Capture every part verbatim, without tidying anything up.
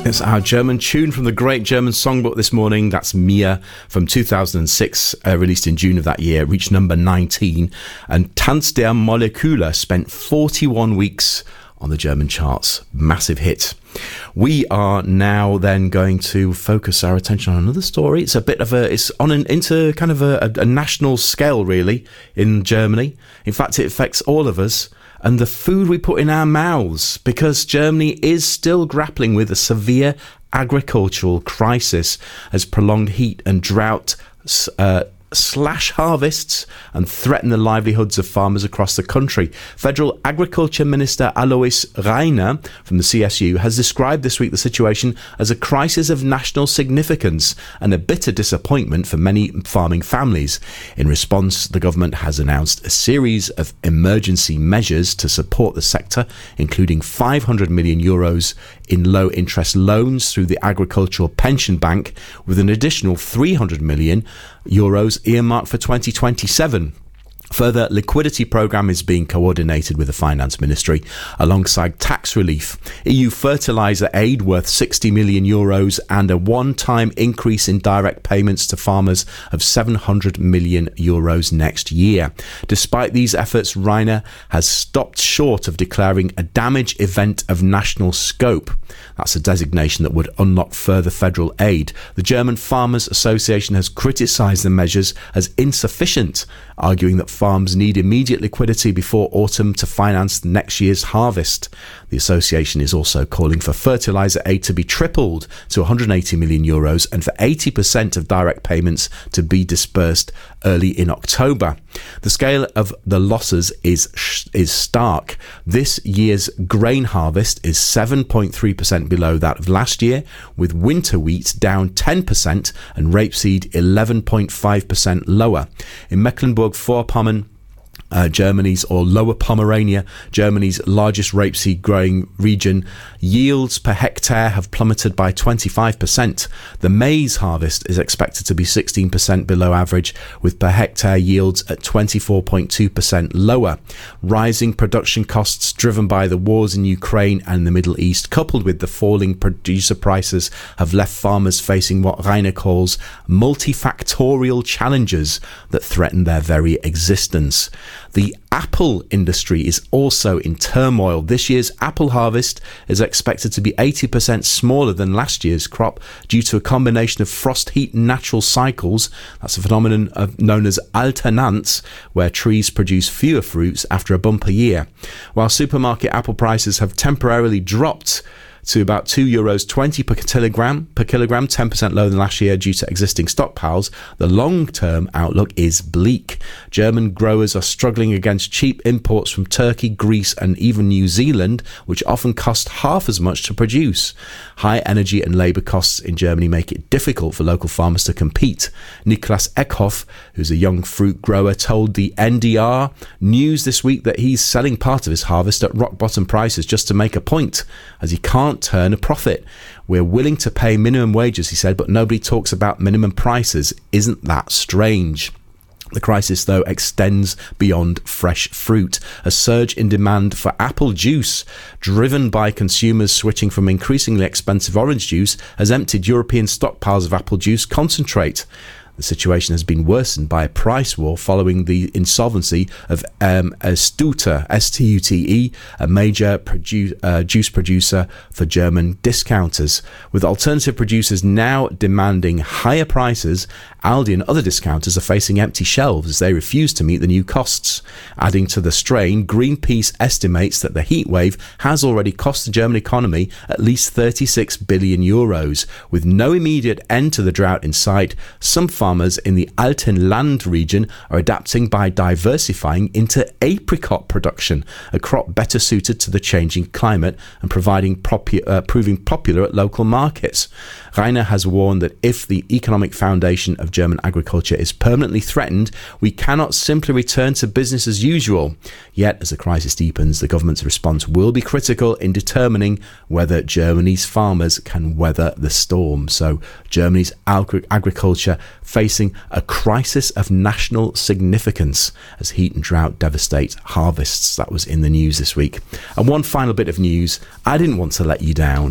It's our German tune from the great German songbook this morning. That's Mia from two thousand six, uh, released in June of that year, reached number nineteen. And Tanz der Moleküle spent forty-one weeks on the German charts. Massive hit. We are now then going to focus our attention on another story. It's a bit of a, it's on an into kind of a, a, a national scale, really, in Germany. In fact, it affects all of us and the food we put in our mouths, because Germany is still grappling with a severe agricultural crisis as prolonged heat and drought uh, slash harvests and threaten the livelihoods of farmers across the country. Federal Agriculture Minister Alois Rainer from the C S U has described this week the situation as a crisis of national significance and a bitter disappointment for many farming families. In response, the government has announced a series of emergency measures to support the sector, including five hundred million euros in low-interest loans through the Agricultural Pension Bank, with an additional three hundred million euros earmarked for twenty twenty-seven. Further liquidity programme is being coordinated with the Finance Ministry alongside tax relief, E U fertiliser aid worth sixty million euros and a one-time increase in direct payments to farmers of seven hundred million euros next year. Despite these efforts, Rainer has stopped short of declaring a damage event of national scope. That's a designation that would unlock further federal aid. The German Farmers Association has criticised the measures as insufficient, arguing that farms need immediate liquidity before autumn to finance next year's harvest. The association is also calling for fertiliser aid to be tripled to one hundred eighty million euros and for eighty percent of direct payments to be dispersed early in October. The scale of the losses is is stark. This year's grain harvest is seven point three percent below that of last year, with winter wheat down ten percent and rapeseed eleven point five percent lower. In Mecklenburg-Vorpommern, Uh, Germany's or Lower Pomerania, Germany's largest rapeseed growing region, yields per hectare have plummeted by twenty-five percent. The maize harvest is expected to be sixteen percent below average, with per hectare yields at twenty-four point two percent lower. Rising production costs driven by the wars in Ukraine and the Middle East, coupled with the falling producer prices, have left farmers facing what Rainer calls multifactorial challenges that threaten their very existence. The apple industry is also in turmoil. This year's apple harvest is expected to be eighty percent smaller than last year's crop due to a combination of frost, heat and natural cycles. That's a phenomenon of, known as alternance, where trees produce fewer fruits after a bumper year. While supermarket apple prices have temporarily dropped to about two euros twenty per kilogram, per kilogram, ten percent lower than last year due to existing stockpiles, the long-term outlook is bleak. German growers are struggling against cheap imports from Turkey, Greece and even New Zealand, which often cost half as much to produce. High energy and labour costs in Germany make it difficult for local farmers to compete. Niklas Eckhoff, who's a young fruit grower, told the N D R News this week that he's selling part of his harvest at rock-bottom prices just to make a point, as he can't turn a profit. We're willing to pay minimum wages, he said, but nobody talks about minimum prices. Isn't that strange? The crisis, though, extends beyond fresh fruit. A surge in demand for apple juice, driven by consumers switching from increasingly expensive orange juice, has emptied European stockpiles of apple juice concentrate. The situation has been worsened by a price war following the insolvency of um, Stute, S T U T E, a major produ- uh, juice producer for German discounters. With alternative producers now demanding higher prices, Aldi and other discounters are facing empty shelves as they refuse to meet the new costs. Adding to the strain, Greenpeace estimates that the heat wave has already cost the German economy at least thirty-six billion euros. With no immediate end to the drought in sight, some farmers in the Altenland region are adapting by diversifying into apricot production, a crop better suited to the changing climate and providing propu- uh, proving popular at local markets. Rainer has warned that if the economic foundation of German agriculture is permanently threatened, we cannot simply return to business as usual. Yet, as the crisis deepens, the government's response will be critical in determining whether Germany's farmers can weather the storm. So, Germany's agri- agriculture facing a crisis of national significance as heat and drought devastate harvests. That was in the news this week. And one final bit of news. I didn't want to let you down.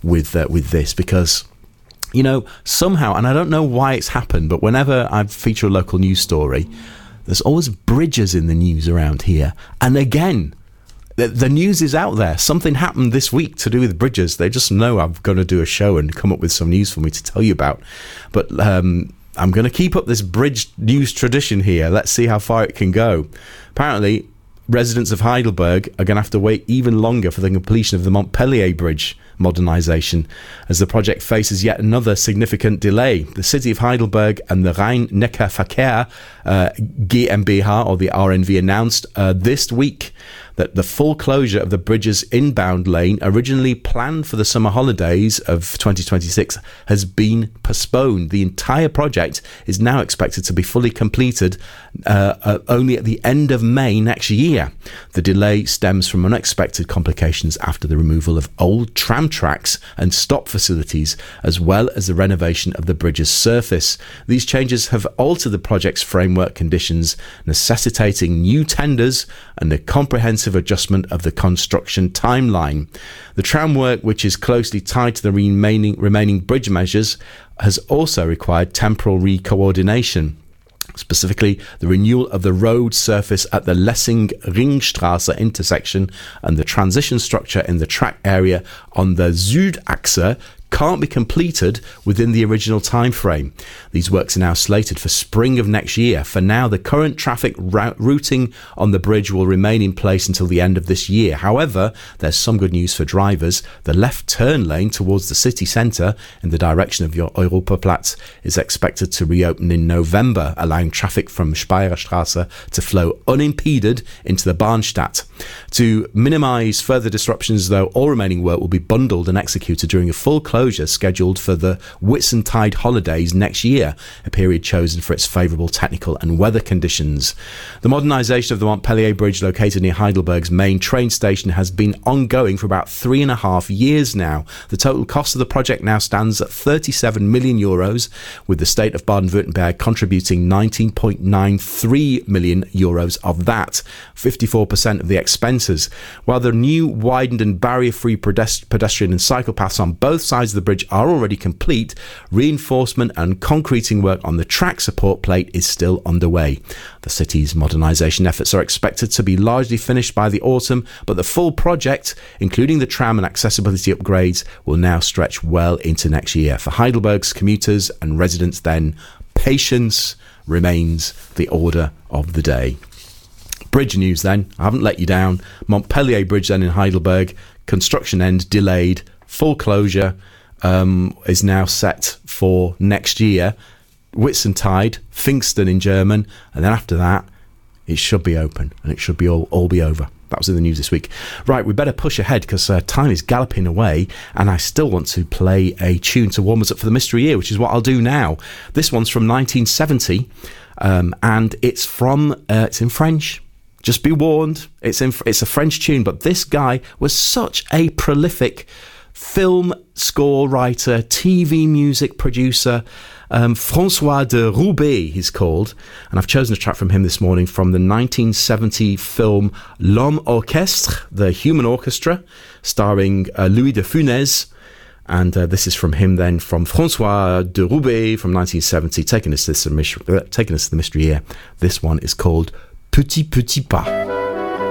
with uh, with this, because, you know, somehow, and I don't know why it's happened, but whenever I feature a local news story, there's always bridges in the news around here. And again, the, the news is out there. Something happened this week to do with bridges. They just know I'm going to do a show and come up with some news for me to tell you about. But um, I'm going to keep up this bridge news tradition here. Let's see how far it can go. Apparently, residents of Heidelberg are going to have to wait even longer for the completion of the Montpellier Bridge modernisation, as the project faces yet another significant delay. The city of Heidelberg and the Rhein-Neckar-Verkehr uh, GmbH, or the R N V, announced uh, this week that the full closure of the bridge's inbound lane, originally planned for the summer holidays of twenty twenty-six, has been postponed. The entire project is now expected to be fully completed uh, uh, only at the end of May next year. The delay stems from unexpected complications after the removal of old tram tracks and stop facilities, as well as the renovation of the bridge's surface. These changes have altered the project's framework conditions, necessitating new tenders and a comprehensive adjustment of the construction timeline. The tram work, which is closely tied to the remaining remaining bridge measures, has also required temporal re-coordination. Specifically, the renewal of the road surface at the Lessing-Ringstraße intersection and the transition structure in the track area on the Südachse can't be completed within the original time frame. These works are now slated for spring of next year. For now, the current traffic routing on the bridge will remain in place until the end of this year. However, there's some good news for drivers. The left turn lane towards the city centre in the direction of your Europaplatz is expected to reopen in November, allowing traffic from Speyerer to flow unimpeded into the Bahnstadt. To minimise further disruptions, though, all remaining work will be bundled and executed during a full closure scheduled for the Whitsuntide holidays next year, a period chosen for its favourable technical and weather conditions. The modernisation of the Montpellier Bridge, located near Heidelberg's main train station, has been ongoing for about three and a half years now. The total cost of the project now stands at thirty-seven million euros, with the state of Baden-Württemberg contributing nineteen point nine three million euros of that, fifty-four percent of the expenses. While the new widened and barrier-free pedestrian and cycle paths on both sides of the bridge are already complete, reinforcement and concreting work on the track support plate is still underway. The city's modernisation efforts are expected to be largely finished by the autumn, but the full project, including the tram and accessibility upgrades, will now stretch well into next year. For Heidelberg's commuters and residents, then, patience remains the order of the day. Bridge news then, I haven't let you down. Montpellier Bridge then in Heidelberg, construction end delayed, full closure um, is now set for next year. Whitsuntide, Pfingsten in German, and then after that it should be open and it should be all, all be over. That was in the news this week. Right, we better push ahead because uh, time is galloping away, and I still want to play a tune to warm us up for the Mystery Year, which is what I'll do now. This one's from nineteen seventy, um, and it's from uh, it's in French. Just be warned, it's in it's a French tune, but this guy was such a prolific film score writer, T V music producer. Um, François de Roubaix, he's called, and I've chosen a track from him this morning from the nineteen seventy film L'Homme Orchestre, the Human Orchestra, starring uh, Louis de Funès. And uh, this is from him then, from François de Roubaix from nineteen seventy, taking us to this, uh, taking us to the Mystery Year. This one is called Petit Petit Pas.